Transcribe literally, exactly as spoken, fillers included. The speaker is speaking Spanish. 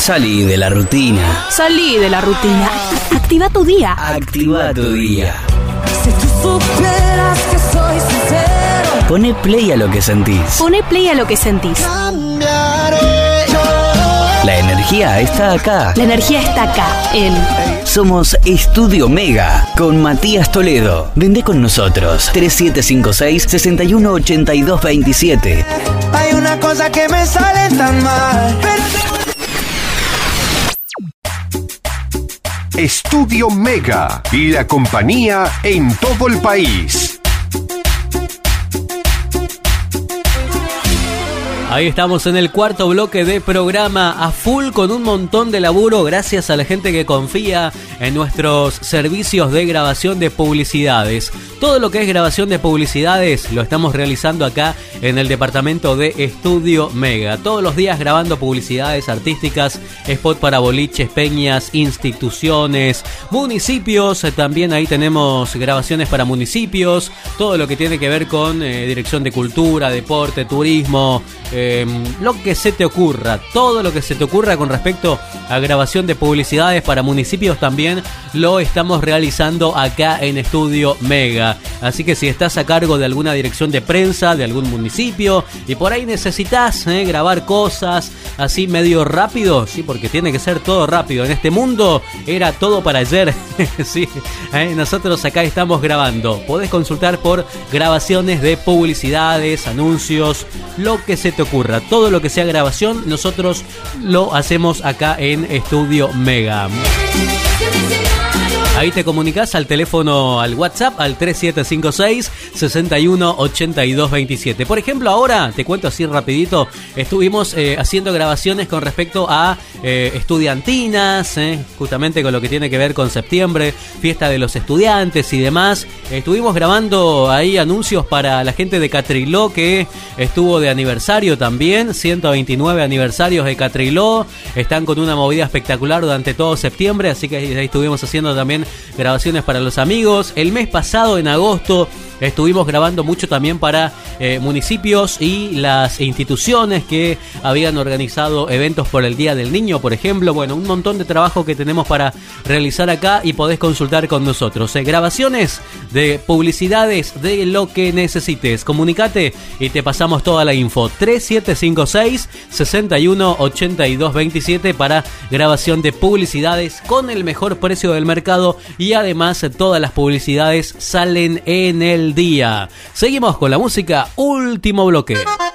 Salí de la rutina. Salí de la rutina. Activa tu día. Activa tu día. Si tú supieras que soy sincero, Poné play a lo que sentís. Poné play a lo que sentís. cambiaré yo. La energía está acá. La energía está acá, en Somos Estudio Mega con Matías Toledo. Vendé con nosotros. tres siete cinco seis, seis uno ocho dos dos siete. Hay una cosa que me sale tan mal, pero Estudio Mega, la compañía en todo el país. Ahí estamos en el cuarto bloque de programa, a full con un montón de laburo gracias a la gente que confía en nuestros servicios de grabación de publicidades. Todo lo que es grabación de publicidades lo estamos realizando acá en el departamento de Estudio Mega. Todos los días grabando publicidades artísticas, spot para boliches, peñas, instituciones, municipios. También ahí tenemos grabaciones para municipios. Todo lo que tiene que ver con eh, dirección de cultura, deporte, turismo, eh, lo que se te ocurra. Todo lo que se te ocurra con respecto a grabación de publicidades para municipios también lo estamos realizando acá en Estudio Mega. Así que si estás a cargo de alguna dirección de prensa de algún municipio y por ahí necesitas eh, grabar cosas así medio rápido, sí, porque tiene que ser todo rápido. En este mundo era todo para ayer. Sí, eh, nosotros acá estamos grabando. Podés consultar por grabaciones de publicidades, anuncios, lo que se te ocurra. Todo lo que sea grabación, nosotros lo hacemos acá en Estudio Mega. Ahí te comunicas al teléfono, al WhatsApp, al tres siete cinco seis, seis uno ocho dos dos siete. Por ejemplo, ahora, te cuento así rapidito, estuvimos eh, haciendo grabaciones con respecto a eh, estudiantinas, eh, justamente con lo que tiene que ver con septiembre, fiesta de los estudiantes y demás. Estuvimos grabando ahí anuncios para la gente de Catriló, que estuvo de aniversario también, ciento veintinueve aniversarios de Catriló. Están con una movida espectacular durante todo septiembre, así que ahí estuvimos haciendo también grabaciones para los amigos. El mes pasado, en agosto, estuvimos grabando mucho también para eh, municipios y las instituciones que habían organizado eventos por el Día del Niño, por ejemplo. Bueno, un montón de trabajo que tenemos para realizar acá y podés consultar con nosotros. Eh, grabaciones de publicidades, de lo que necesites. Comunicate y te pasamos toda la info. tres siete cinco seis, seis uno ocho dos dos siete para grabación de publicidades con el mejor precio del mercado. Y además todas las publicidades salen en el día. Seguimos con la música, último bloque.